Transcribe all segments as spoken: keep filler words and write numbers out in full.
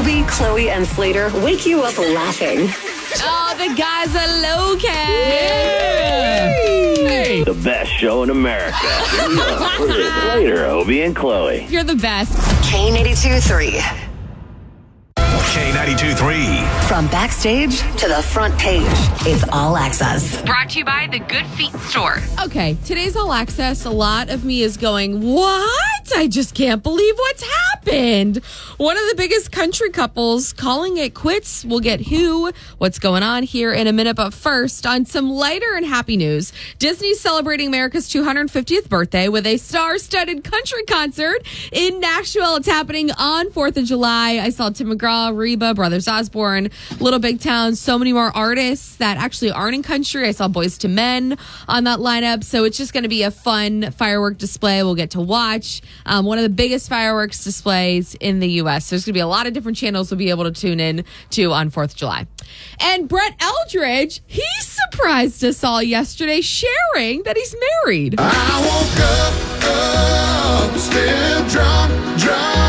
Obie, Chloe, and Slater wake you up laughing. Oh, the guys are located. Yeah. Hey. The best show in America. Slater, Obie, and Chloe. You're the best. K ninety-two three. K ninety-two three. From backstage to the front page, it's All Access. Brought to you by the Good Feet Store. Okay, today's All Access, a lot of me is going, what? I just can't believe what's happened. One of the biggest country couples calling it quits. We'll get who, what's going on here in a minute. But first, on some lighter and happy news, Disney's celebrating America's two hundred fiftieth birthday with a star-studded country concert in Nashville. It's happening on fourth of July. I saw Tim McGraw, Reba, Brothers Osborne, Little Big Town, so many more artists that actually aren't in country. I saw Boyz two Men on that lineup. So it's just going to be a fun firework display we'll get to watch. Um, one of the biggest fireworks displays in the U S. There's going to be a lot of different channels we'll be able to tune in to on fourth of July. And Brett Eldridge, he surprised us all yesterday sharing that he's married. I woke up, up, still drunk,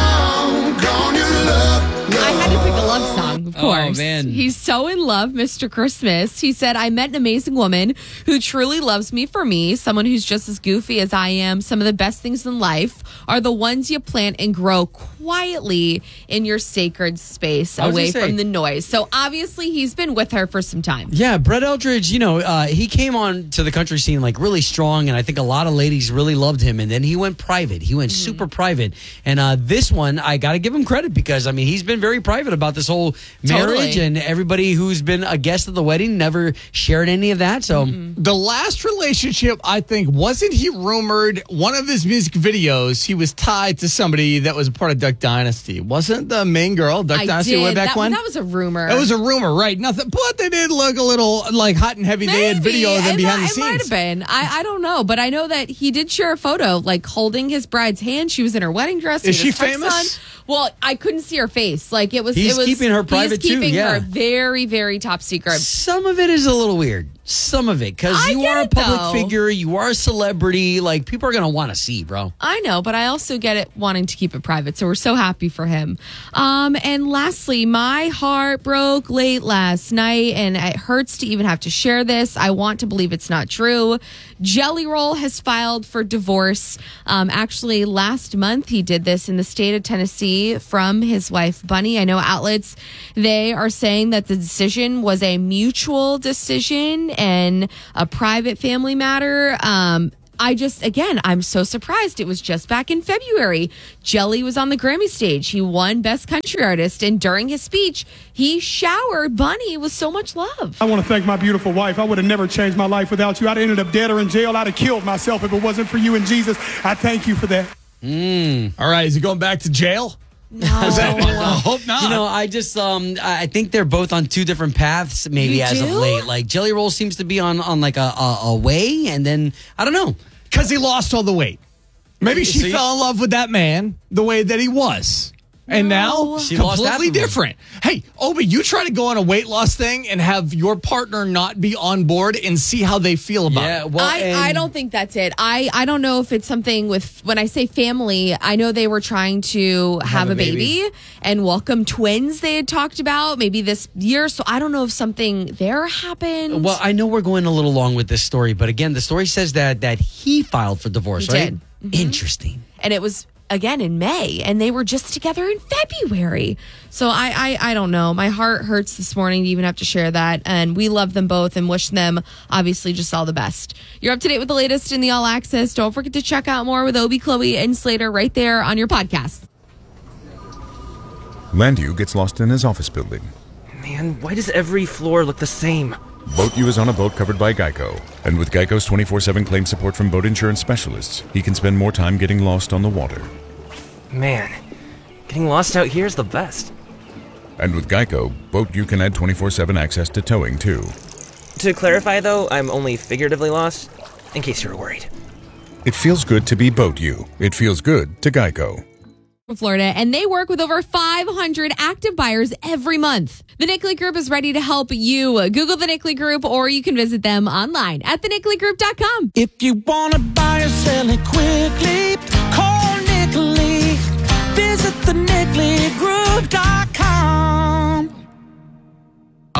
drunk on your love. I had to pick a love song, of course. Oh, man. He's so in love, Mister Christmas. He said, I met an amazing woman who truly loves me for me, someone who's just as goofy as I am. Some of the best things in life are the ones you plant and grow quietly in your sacred space away from the noise. So obviously he's been with her for some time. Yeah, Brett Eldridge, you know, uh, he came on to the country scene like really strong, and I think a lot of ladies really loved him. And then he went private. He went mm-hmm. super private. And uh, this one, I got to give him credit because, I mean, he's been very private about this whole marriage, totally. And everybody who's been a guest at the wedding never shared any of that. So mm-hmm. The last relationship, I think, wasn't he rumored, one of his music videos, he was tied to somebody that was a part of Duck Dynasty. Wasn't the main girl, Duck I Dynasty, did. way back that, when? That was a rumor. It was a rumor, right? Nothing, but they did look a little like hot and heavy. Maybe. They had video of them it behind might, the scenes. It might have been. I, I don't know, but I know that he did share a photo, like holding his bride's hand. She was in her wedding dress. Is He she had his tux famous? on. Well, I couldn't see her face. Like it was. He's it was, keeping her private, he's too, keeping yeah. her very, very top secret. some of it is a little weird. Some of it, because I you get are a it, public though. figure, you are a celebrity. Like, people are going to want to see, bro. I know, but I also get it wanting to keep it private. So we're so happy for him. Um, and lastly, my heart broke late last night, and it hurts to even have to share this. I want to believe it's not true. Jelly Roll has filed for divorce. Um, actually, last month he did this in the state of Tennessee from his wife, Bunny. I know outlets, they are saying that the decision was a mutual decision and a private family matter. Um, I just, again, I'm so surprised. It was just back in February. Jelly was on the Grammy stage. He won Best Country Artist. And during his speech, he showered Bunny with so much love. I want to thank my beautiful wife. I would have never changed my life without you. I'd have ended up dead or in jail. I'd have killed myself if it wasn't for you and Jesus. I thank you for that. Mm. All right, is he going back to jail? No. I hope not. You know, I just, um, I think they're both on two different paths, maybe You as do? of late. Like, Jelly Roll seems to be on, on like a, a, a way, and then, I don't know. Because he lost all the weight. Maybe she See? fell in love with that man the way that he was. And No. now, She lost half completely of him. different. Hey, Obi, you try to go on a weight loss thing and have your partner not be on board and see how they feel about Yeah, it. well, I, and- I don't think that's it. I, I don't know if it's something with, when I say family, I know they were trying to have, a a baby. baby. and welcome twins they had talked about maybe this year. So I don't know if something there happened. Well, I know we're going a little long with this story, but again, the story says that that he filed for divorce, He right? did. Mhm. Interesting. And it was, again, in May, and they were just together in February. So I, I, I don't know. My heart hurts this morning to even have to share that. And we love them both and wish them, obviously, just all the best. You're up to date with the latest in the All Access. Don't forget to check out more with Obie, Chloe, and Slater right there on your podcast. Landu gets lost in his office building. Man, why does every floor look the same? Boat U is on a boat covered by Geico. And with Geico's twenty-four seven claim support from boat insurance specialists, he can spend more time getting lost on the water. Man, getting lost out here is the best. And with Geico, Boat U can add twenty-four seven access to towing, too. To clarify, though, I'm only figuratively lost, in case you were worried. It feels good to be Boat U. It feels good to Geico. Florida, and they work with over five hundred active buyers every month. The Nickley Group is ready to help you. Google the Nickley Group, or you can visit them online at the nickley group dot com. If you want to buy or sell it quickly, call Nickley. Visit the nickley group dot com.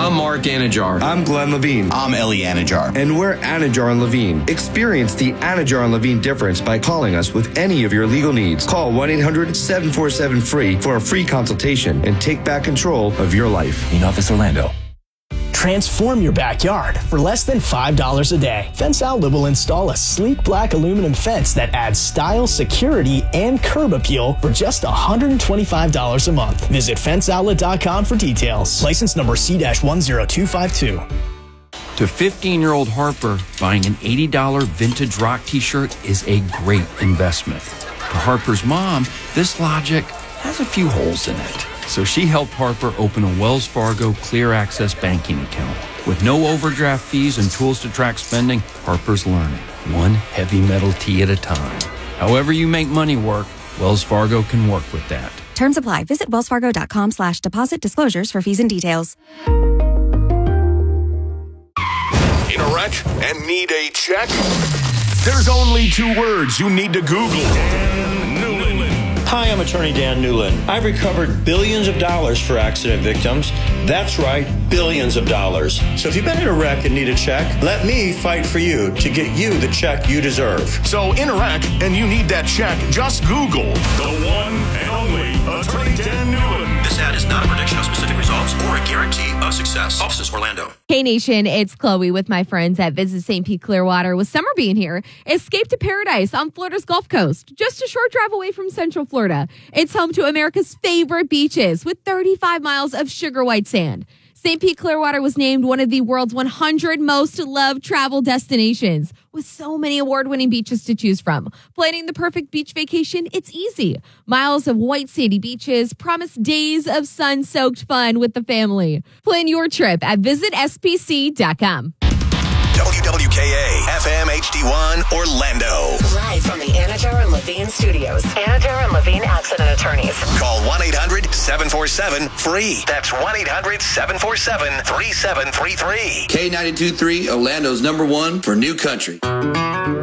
I'm Mark Anajar. I'm Glenn Levine. I'm Ellie Anajar. And we're Anajar and Levine. Experience the Anajar and Levine difference by calling us with any of your legal needs. Call one eight hundred seven four seven free for a free consultation and take back control of your life. In Office Orlando. Transform your backyard for less than five dollars a day. Fence Outlet will install a sleek black aluminum fence that adds style, security, and curb appeal for just one hundred twenty-five dollars a month. Visit fence outlet dot com for details. License number C one zero two five two. To fifteen-year-old Harper, buying an eighty dollars vintage rock t-shirt is a great investment. To Harper's mom, this logic has a few holes in it. So she helped Harper open a Wells Fargo Clear Access banking account. With no overdraft fees and tools to track spending, Harper's learning, one heavy metal tee at a time. However you make money work, Wells Fargo can work with that. Terms apply. Visit wellsfargo.com slash deposit disclosures for fees and details. In a wreck and need a check? There's only two words you need to Google. Dan Newland. Hi, I'm attorney Dan Newland. I've recovered billions of dollars for accident victims. That's right, billions of dollars. So if you've been in a wreck and need a check, let me fight for you to get you the check you deserve. So in a wreck and you need that check, just Google the one and only attorney Dan Newland. This ad is not a prediction of specific results or a guarantee of success. Offices Orlando. Hey Nation, it's Chloe with my friends at Visit Saint Pete Clearwater. With summer being here, escape to paradise on Florida's Gulf Coast, just a short drive away from Central Florida. It's home to America's favorite beaches with thirty-five miles of sugar white sand. Saint Pete Clearwater was named one of the world's one hundred most loved travel destinations, with so many award-winning beaches to choose from. Planning the perfect beach vacation, it's easy. Miles of white sandy beaches promise days of sun-soaked fun with the family. Plan your trip at visit S P C dot com. W W K A F M H D one Orlando. Live from the Anajar and Levine studios. Anajar and Levine Accident Attorneys. Call one eight hundred seven four seven free. That's one eight hundred seven four seven three seven three three. K ninety-two point three, Orlando's number one for new country.